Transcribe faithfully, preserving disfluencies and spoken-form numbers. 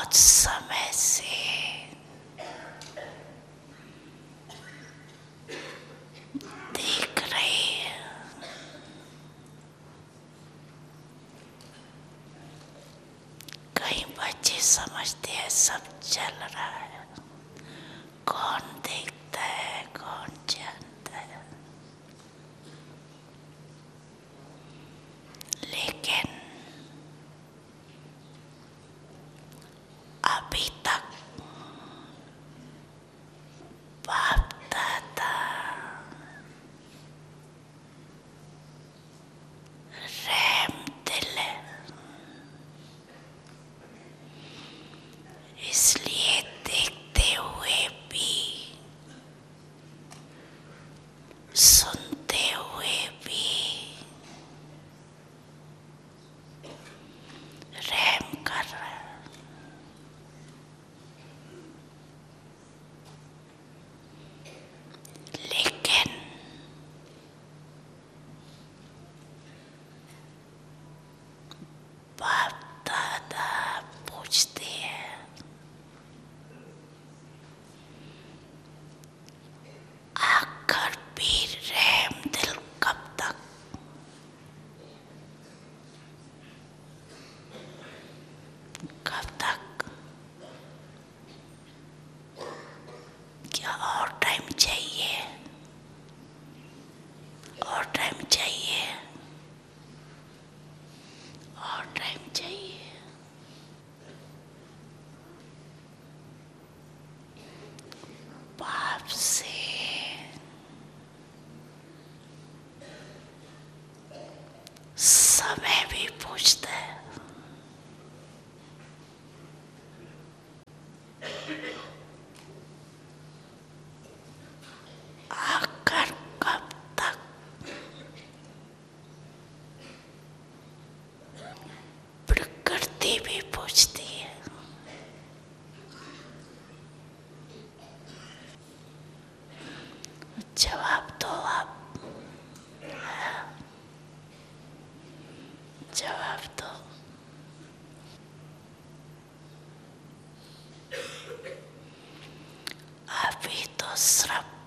बहुत समय से देख रही है। कई बच्चे समझते हैं सब चल रहा है, कौन देखता है, कौन जानता है। लेकिन अभी तक बाप दादा रहम दिल है, इसलिए देखते हुए भी, सुनते हुए भी रहम कर रहा है। लेकिन बाप दादा पूछते हैं, आखिर भी रहम दिल कब तक? कब तक? क्या और टाइम चाहिए? और टाइम चाहिए? और टाइम चाहिए? बाप से समय भी पूछता है। आखिर कब तक? प्रकृति भी पूछती है। जवाब दो आप, जवाब दो। अभी तो सिर्फ